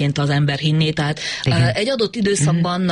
az ember hinné. Tehát egy adott időszakban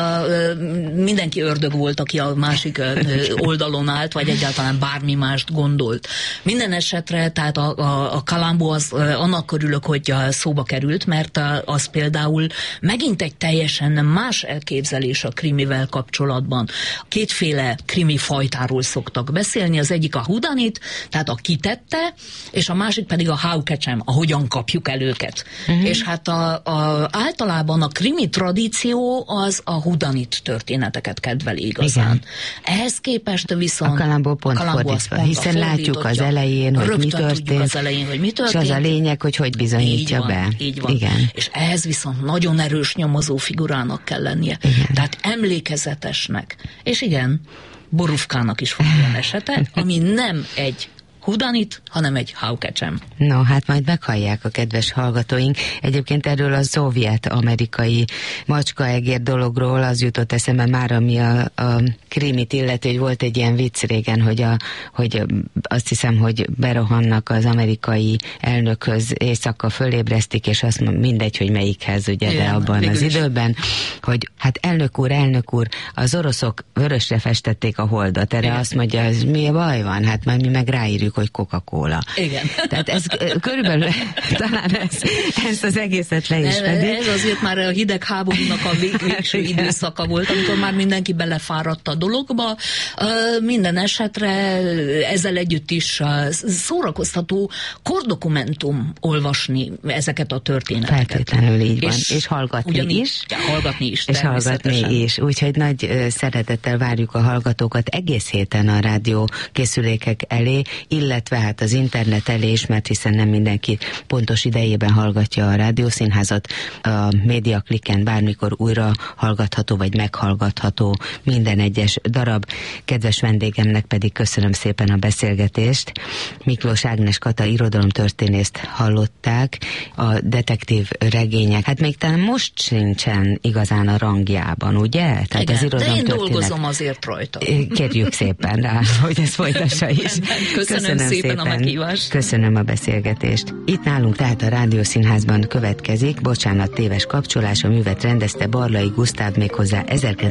mindenki ördög volt, aki a másik oldalon állt, vagy egyáltalán bármi mást gondolt. Minden esetre, tehát a Columbo az annak örülök, hogy szóba került, mert az például megint egy teljesen más elképzelés a krimivel kapcsolatban. Kétféle krimi fajtáról szoktak beszélni, az egyik a whodunit, tehát a kitette, és a másik pedig a how catch-em, a hogyan kapjuk el őket. És hát általában a krimi tradíció az a whodunit történeteket kedveli igazán. Igen. Ehhez képest viszont a Columbo pont fordítva, hiszen látjuk az elején, hogy mi történt, és az a lényeg, hogy bizonyítja be. Így van. Igen. És ehhez viszont nagyon erős nyomozó figurának kell lennie. Igen. Tehát emlékezetesnek. És igen, Borufkának is van olyan esete, ami nem egy whodunit, hanem egy how catch-em. No, hát majd meghallják a kedves hallgatóink. Egyébként erről a szovjet-amerikai macskaegér dologról az jutott eszembe már, ami a krimit illeti, hogy volt egy ilyen vicc régen, hogy azt hiszem, hogy berohannak az amerikai elnökhöz, éjszaka fölébresztik, és azt mindegy, hogy melyikhez, ugye, de abban az időben, hogy hát elnök úr, az oroszok vörösre festették a holdat. Erre azt mondja, hogy mi a baj van? Hát majd mi meg ráírjuk, hogy Coca-Cola. Igen. Tehát ez körülbelül talán ezt az egészet le is fedi. Ez azért már a hidegháborúnak a végső időszaka volt, amikor már mindenki belefáradt a dologba. Minden esetre ezzel együtt is szórakoztató kordokumentum olvasni ezeket a történeteket. Feltétlenül így van. És hallgatni is. Hallgatni is. És hallgatni is. Úgyhogy nagy szeretettel várjuk a hallgatókat egész héten a rádió készülékek elé, illetve hát az internet elé is, mert hiszen nem mindenki pontos idejében hallgatja a Rádiószínházat. A MediaClicken bármikor újra hallgatható, vagy meghallgatható minden egyes darab. Kedves vendégemnek pedig köszönöm szépen a beszélgetést. Miklós Ágnes Kata irodalomtörténészt hallották. A detektív regények, hát még talán most sincsen igazán a rangjában, ugye? Tehát igen, az de én dolgozom azért rajta. Kérjük szépen rá, hogy ez folytassa is. Köszönöm szépen a meghívást. Köszönöm a beszélgetést. Itt nálunk tehát a Rádiószínházban következik, bocsánat, téves kapcsolás, a művet rendezte Barlai Gusztáv, méghozzá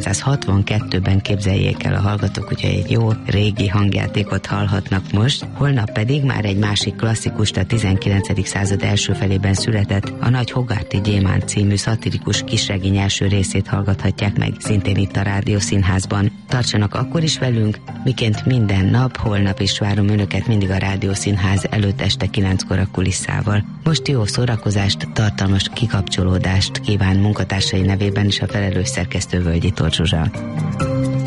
1962-ben, képzeljék el a hallgatók, úgyhogy egy jó régi hangjátékot hallhatnak most. Holnap pedig már egy másik klasszikust, a 19. század első felében született, a Nagy Hogarthi Gyémánt című szatirikus kisregény első részét hallgathatják meg, szintén itt a Rádiószínházban. Tartsanak akkor is velünk, miként minden nap, holnap is várom önöket mindig a Rádiószínház előtt este 9-kor a kulisszával. Most jó szórakozást, tartalmas kikapcsolódást kíván munkatársai nevében is a felelős szerkesztő Völgyi Tóth Zsuzsa.